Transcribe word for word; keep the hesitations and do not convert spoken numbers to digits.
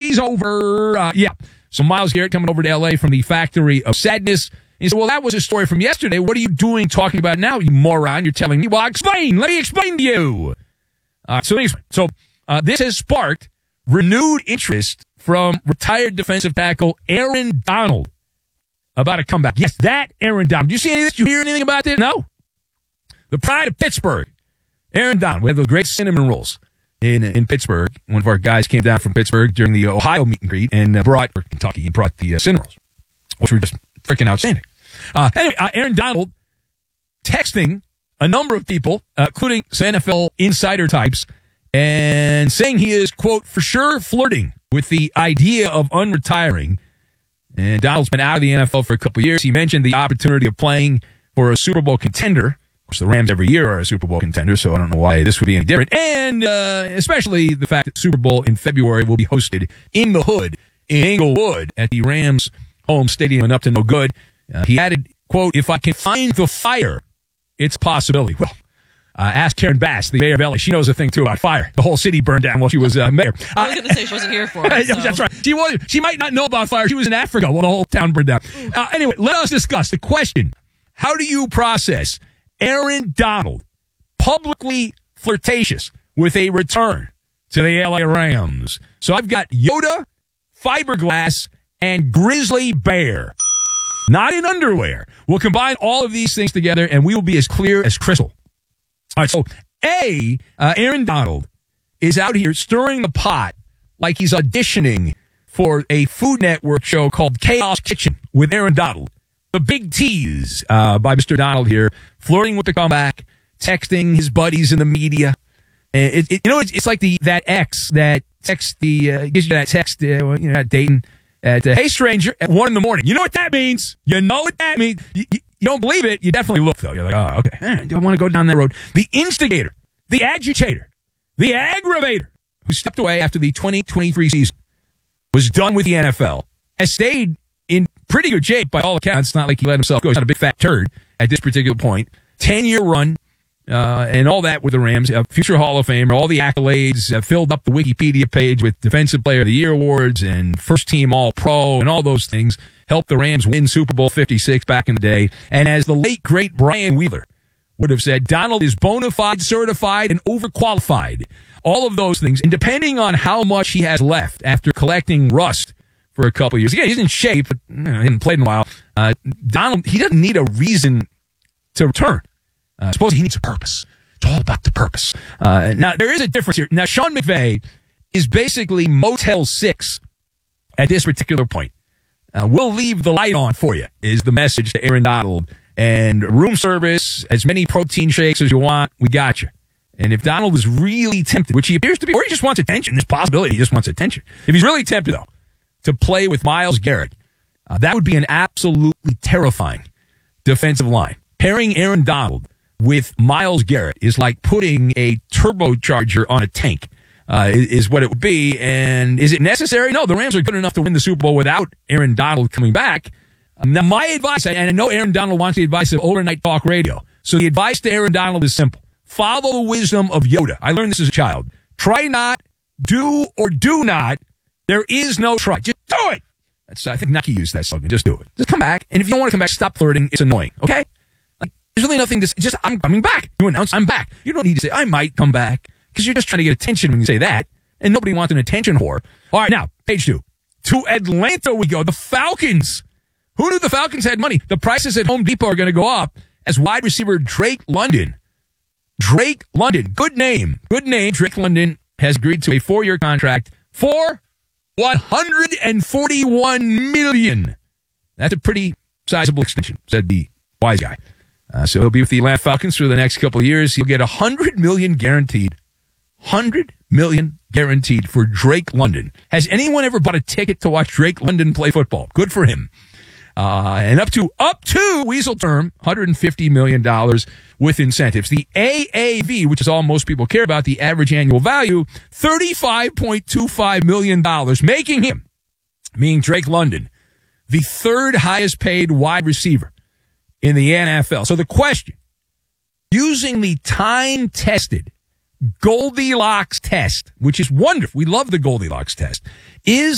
party's over. Uh, yeah. So Myles Garrett coming over to L A from the Factory of Sadness. He said, well, that was a story from yesterday. What are you doing talking about now, you moron? You're telling me. Well, explain. Let me explain to you. Uh, so, so uh, this has sparked renewed interest from retired defensive tackle Aaron Donald about a comeback. Yes, that Aaron Donald. Did you see any of this? Did you hear anything about this? No. The pride of Pittsburgh. Aaron Donald. We have the great cinnamon rolls in in Pittsburgh. One of our guys came down from Pittsburgh during the Ohio meet and greet and uh, brought, or Kentucky, he brought the uh, cinnamon rolls, which were just freaking outstanding. Uh, anyway, uh, Aaron Donald texting a number of people, uh, including some N F L insider types, and saying he is, quote, for sure flirting with the idea of unretiring. And Donald's been out of the N F L for a couple of years. He mentioned the opportunity of playing for a Super Bowl contender. Of course, the Rams every year are a Super Bowl contender, so I don't know why this would be any different. And uh, especially the fact that Super Bowl in February will be hosted in the hood in Inglewood at the Rams' home stadium and up to no good. Uh, he added, quote, if I can find the fire, it's a possibility. Well, uh, ask Karen Bass, the mayor of L A. She knows a thing, too, about fire. The whole city burned down while she was uh, mayor. Uh, I was going to say she wasn't here for it. So. That's right. She, was, she might not know about fire. She was in Africa while the whole town burned down. Uh, anyway, let us discuss the question. How do you process Aaron Donald publicly flirtatious with a return to the L A Rams? So I've got Yoda, fiberglass, and grizzly bear. Not in underwear. We'll combine all of these things together, and we will be as clear as crystal. All right, so A, uh, Aaron Donald is out here stirring the pot like he's auditioning for a Food Network show called Chaos Kitchen with Aaron Donald. The big tease uh, by Mister Donald here, flirting with the comeback, texting his buddies in the media. It, it, you know, it's, it's like the that ex that text the uh, gives you that text, uh, you know, dating. At, uh, hey, stranger, at one in the morning. You know what that means. You know what that means. You, you, you don't believe it. You definitely look, though. You're like, oh, okay. Eh, do I want to go down that road? The instigator, the agitator, the aggravator who stepped away after the twenty twenty-three season was done with the N F L, has stayed in pretty good shape by all accounts. It's not like he let himself go. He's not a big fat turd at this particular point. ten-year run. Uh, and all that with the Rams, uh, future Hall of Famer, all the accolades, uh, filled up the Wikipedia page with Defensive Player of the Year awards and First Team All-Pro and all those things, helped the Rams win Super Bowl fifty-six back in the day. And as the late, great Brian Wheeler would have said, Donald is bona fide, certified, and overqualified. All of those things. And depending on how much he has left after collecting rust for a couple of years, again, he's in shape, but you know, he hasn't played in a while. Uh, Donald, he doesn't need a reason to return. Uh, suppose he needs a purpose. It's all about the purpose. Uh, now, there is a difference here. Now, Sean McVay is basically Motel six at this particular point. Uh, we'll leave the light on for you, is the message to Aaron Donald. And room service, as many protein shakes as you want, we got you. And if Donald is really tempted, which he appears to be, or he just wants attention, there's a possibility he just wants attention. If he's really tempted, though, to play with Myles Garrett, uh, that would be an absolutely terrifying defensive line. Pairing Aaron Donald with Myles Garrett is like putting a turbocharger on a tank, uh, is, is what it would be. And is it necessary? No, the Rams are good enough to win the Super Bowl without Aaron Donald coming back. Um, now, my advice, and I know Aaron Donald wants the advice of overnight talk radio. So the advice to Aaron Donald is simple. Follow the wisdom of Yoda. I learned this as a child. Try not, do or do not. There is no try. Just do it. That's, I think Nike used that slogan. Just do it. Just come back. And if you don't want to come back, stop flirting. It's annoying. Okay? There's really nothing to say. Just, I'm coming back. You announce I'm back. You don't need to say, I might come back, because you're just trying to get attention when you say that, and nobody wants an attention whore. All right, now, page two. To Atlanta we go. The Falcons. Who knew the Falcons had money? The prices at Home Depot are going to go up as wide receiver Drake London. Drake London. Good name. Good name. Drake London has agreed to a four-year contract for one hundred forty-one million dollars. That's a pretty sizable extension, said the wise guy. Uh, so he'll be with the Atlanta Falcons for the next couple of years. He'll get one hundred million dollars guaranteed. one hundred million dollars guaranteed for Drake London. Has anyone ever bought a ticket to watch Drake London play football? Good for him. Uh, and up to, up to Weasel term, one hundred fifty million dollars with incentives. The A A V, which is all most people care about, the average annual value, thirty-five point two five million dollars, making him, meaning Drake London, the third highest paid wide receiver in the N F L. So the question, using the time-tested Goldilocks test, which is wonderful. We love the Goldilocks test. Is